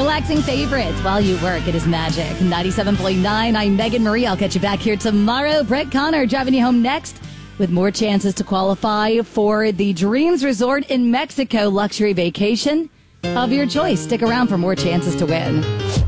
Relaxing favorites while you work. It is Magic 97.9. I'm Megan Marie. I'll catch you back here tomorrow. Brett Connor driving you home next with more chances to qualify for the Dreams Resort in Mexico luxury vacation of your choice. Stick around for more chances to win.